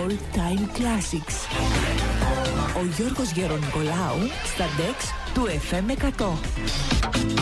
All Time Classics. Ο Γιώργος Γερονικολάου στα DEX του FM 100.